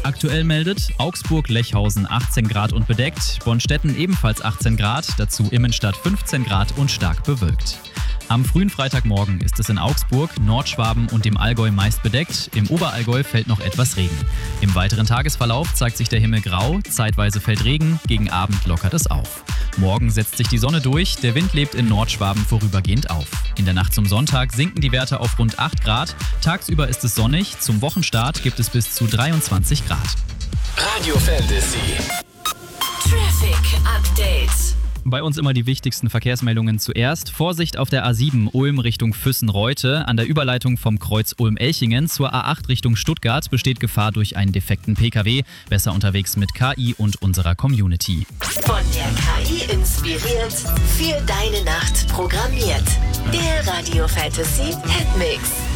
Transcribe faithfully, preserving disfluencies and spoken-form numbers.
Aktuell meldet Augsburg-Lechhausen achtzehn Grad und bedeckt, Bonstetten ebenfalls achtzehn Grad, dazu Immenstadt fünfzehn Grad und stark bewölkt. Am frühen Freitagmorgen ist es in Augsburg, Nordschwaben und dem Allgäu meist bedeckt. Im Oberallgäu fällt noch etwas Regen. Im weiteren Tagesverlauf zeigt sich der Himmel grau, zeitweise fällt Regen, gegen Abend lockert es auf. Morgen setzt sich die Sonne durch, der Wind lebt in Nordschwaben vorübergehend auf. In der Nacht zum Sonntag sinken die Werte auf rund acht Grad. Tagsüber ist es sonnig, zum Wochenstart gibt es bis zu dreiundzwanzig Grad. Radio Fantasy. Traffic Update. Bei uns immer die wichtigsten Verkehrsmeldungen zuerst. Vorsicht auf der A sieben Ulm Richtung Füssen-Reute. An der Überleitung vom Kreuz Ulm-Elchingen zur A acht Richtung Stuttgart besteht Gefahr durch einen defekten P K W. Besser unterwegs mit K I und unserer Community. Von der K I inspiriert, für deine Nacht programmiert. Der Radio Fantasy Hitmix.